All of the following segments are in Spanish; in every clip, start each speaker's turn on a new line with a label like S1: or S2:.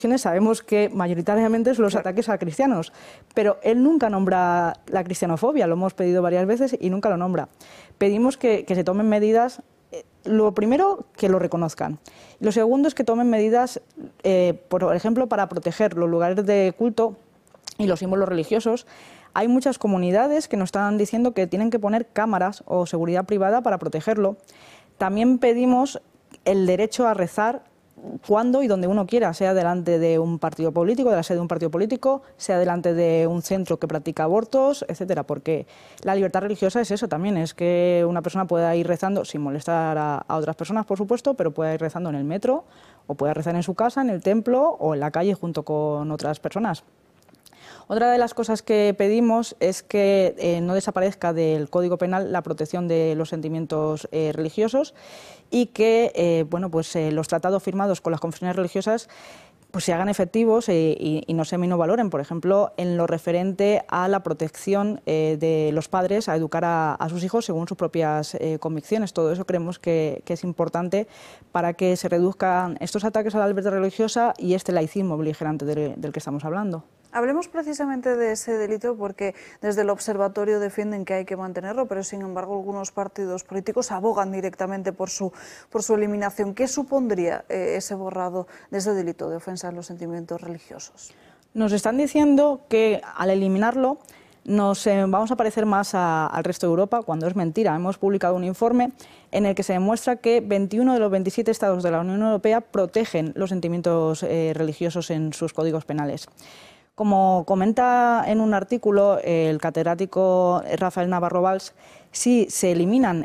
S1: Sabemos que mayoritariamente son los ataques a cristianos, pero él nunca nombra la cristianofobia, lo hemos pedido varias veces y nunca lo nombra. Pedimos que se tomen medidas, lo primero, que lo reconozcan. Lo segundo es que tomen medidas, por ejemplo, para proteger los lugares de culto y los símbolos religiosos. Hay muchas comunidades que nos están diciendo que tienen que poner cámaras o seguridad privada para protegerlo. También pedimos el derecho a rezar cuando y donde uno quiera, sea delante de un partido político, de la sede de un partido político, sea delante de un centro que practica abortos, etcétera, porque la libertad religiosa es eso también, es que una persona pueda ir rezando, sin molestar a otras personas, por supuesto, pero pueda ir rezando en el metro, o pueda rezar en su casa, en el templo, o en la calle junto con otras personas. Otra de las cosas que pedimos es que no desaparezca del Código Penal la protección de los sentimientos religiosos y que los tratados firmados con las confesiones religiosas pues se hagan efectivos y no se minovaloren, por ejemplo, en lo referente a la protección de los padres a educar a sus hijos según sus propias convicciones. Todo eso creemos que es importante para que se reduzcan estos ataques a la libertad religiosa y este laicismo beligerante del que estamos hablando.
S2: Hablemos precisamente de ese delito porque desde el observatorio defienden que hay que mantenerlo, pero sin embargo algunos partidos políticos abogan directamente por su eliminación. ¿Qué supondría ese borrado de ese delito de ofensa a los sentimientos religiosos?
S1: Nos están diciendo que al eliminarlo nos vamos a parecer más al resto de Europa, cuando es mentira. Hemos publicado un informe en el que se demuestra que 21 de los 27 estados de la Unión Europea protegen los sentimientos religiosos en sus códigos penales. Como comenta en un artículo el catedrático Rafael Navarro Valls, si se eliminan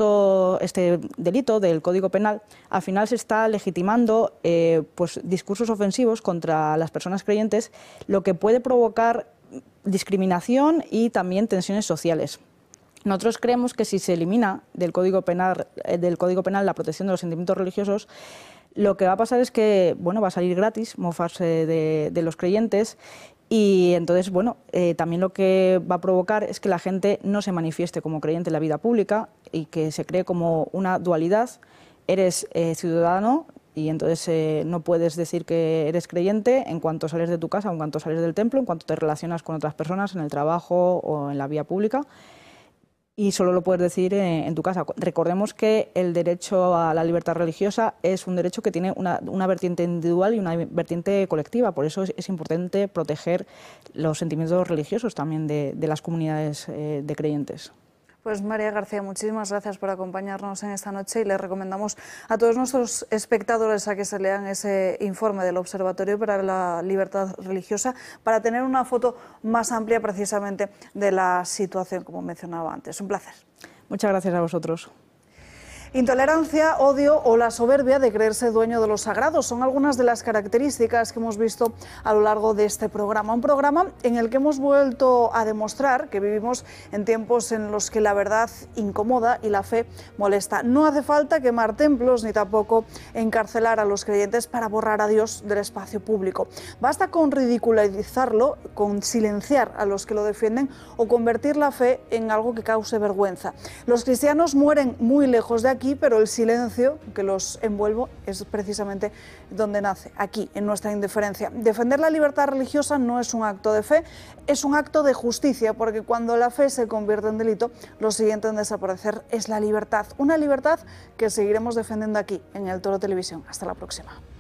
S1: este delito del Código Penal, al final se está legitimando discursos ofensivos contra las personas creyentes, lo que puede provocar discriminación y también tensiones sociales. Nosotros creemos que si se elimina del Código Penal la protección de los sentimientos religiosos, lo que va a pasar es que va a salir gratis mofarse de los creyentes y entonces también lo que va a provocar es que la gente no se manifieste como creyente en la vida pública y que se cree como una dualidad. Eres ciudadano y entonces no puedes decir que eres creyente en cuanto sales de tu casa, en cuanto sales del templo, en cuanto te relacionas con otras personas en el trabajo o en la vía pública. Y solo lo puedes decir en tu casa. Recordemos que el derecho a la libertad religiosa es un derecho que tiene una vertiente individual y una vertiente colectiva. Por eso es importante proteger los sentimientos religiosos también de las comunidades de creyentes.
S2: Pues María García, muchísimas gracias por acompañarnos en esta noche y les recomendamos a todos nuestros espectadores a que se lean ese informe del Observatorio para la Libertad Religiosa para tener una foto más amplia precisamente de la situación, como mencionaba antes. Un placer.
S1: Muchas gracias a vosotros.
S2: Intolerancia, odio o la soberbia de creerse dueño de lo sagrado son algunas de las características que hemos visto a lo largo de este programa. Un programa en el que hemos vuelto a demostrar que vivimos en tiempos en los que la verdad incomoda y la fe molesta. No hace falta quemar templos ni tampoco encarcelar a los creyentes para borrar a Dios del espacio público. Basta con ridiculizarlo, con silenciar a los que lo defienden o convertir la fe en algo que cause vergüenza. Los cristianos mueren muy lejos de aquí, pero el silencio que los envuelve es precisamente donde nace, aquí, en nuestra indiferencia. Defender la libertad religiosa no es un acto de fe, es un acto de justicia, porque cuando la fe se convierte en delito, lo siguiente en desaparecer es la libertad. Una libertad que seguiremos defendiendo aquí, en El Toro Televisión. Hasta la próxima.